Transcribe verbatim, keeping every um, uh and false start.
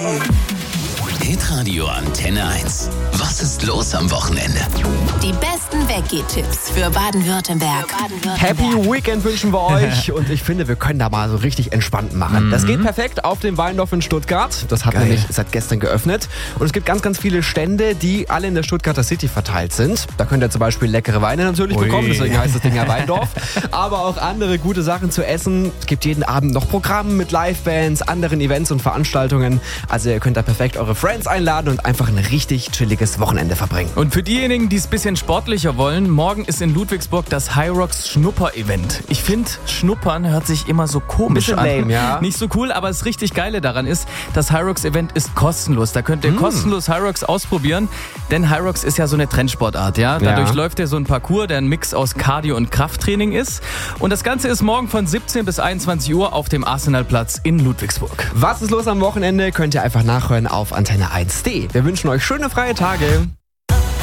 Hitradio Antenne eins. Was ist los am Wochenende? Die besten Weggeht-Tipps für Baden-Württemberg. Happy Weekend wünschen wir euch und ich finde, wir können da mal so richtig entspannt machen. Mhm. Das geht perfekt auf dem Weindorf in Stuttgart. Das hat Geil. nämlich seit gestern geöffnet. Und es gibt ganz, ganz viele Stände, die alle in der Stuttgarter City verteilt sind. Da könnt ihr zum Beispiel leckere Weine natürlich Ui. bekommen, deswegen heißt das Ding ja Weindorf. Aber auch andere gute Sachen zu essen. Es gibt jeden Abend noch Programme mit Livebands, anderen Events und Veranstaltungen. Also ihr könnt da perfekt eure Friends einladen und einfach ein richtig chilliges Wochenende verbringen. Und für diejenigen, die es ein bisschen sportlicher wollen, morgen ist in Ludwigsburg das Hyrox Schnupper-Event. Ich finde, Schnuppern hört sich immer so komisch an. Lame, ja. Nicht so cool, aber das richtig Geile daran ist, das Hyrox-Event ist kostenlos. Da könnt ihr mm. kostenlos Hyrox ausprobieren, denn Hyrox ist ja so eine Trendsportart. Ja? Dadurch ja. läuft ihr so ein Parcours, der ein Mix aus Cardio- und Krafttraining ist. Und das Ganze ist morgen von siebzehn bis einundzwanzig Uhr auf dem Arsenalplatz in Ludwigsburg. Was ist los am Wochenende? Könnt ihr einfach nachhören auf antenne eins punkt de. Wir wünschen euch schöne freie Tage.